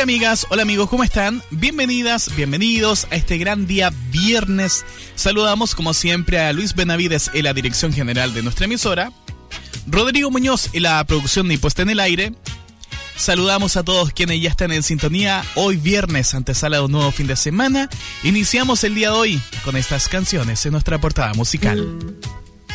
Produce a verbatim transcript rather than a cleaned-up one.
Hola amigas, hola amigos, ¿cómo están? Bienvenidas, bienvenidos a este gran día viernes. Saludamos como siempre a Luis Benavides en la dirección general de nuestra emisora, Rodrigo Muñoz en la producción de Puesta en el Aire. Saludamos a todos quienes ya están en sintonía. Hoy viernes, antesala de un nuevo fin de semana. Iniciamos el día de hoy con estas canciones en nuestra portada musical.